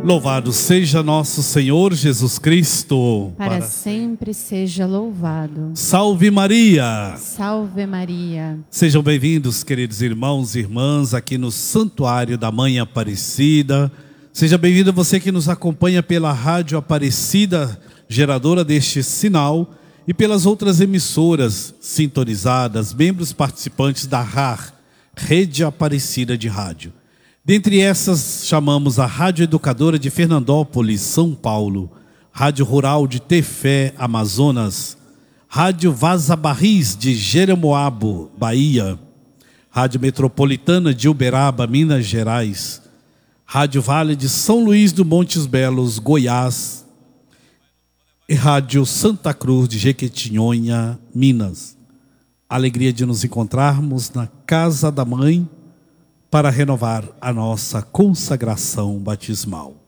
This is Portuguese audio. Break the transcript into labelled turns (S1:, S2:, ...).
S1: Louvado seja nosso Senhor Jesus Cristo.
S2: Para sempre seja louvado.
S1: Salve Maria!
S2: Salve Maria!
S1: Sejam bem-vindos, queridos irmãos e irmãs, aqui no Santuário da Mãe Aparecida. Seja bem-vindo você que nos acompanha pela Rádio Aparecida, geradora deste sinal, e pelas outras emissoras sintonizadas, membros participantes da RAR, Rede Aparecida de Rádio. Dentre essas, chamamos a Rádio Educadora de Fernandópolis, São Paulo, Rádio Rural de Tefé, Amazonas, Rádio Vaza Barris de Jeremoabo, Bahia, Rádio Metropolitana de Uberaba, Minas Gerais, Rádio Vale de São Luís do Montes Belos, Goiás, e Rádio Santa Cruz de Jequitinhonha, Minas. Alegria de nos encontrarmos na Casa da Mãe para renovar a nossa consagração batismal.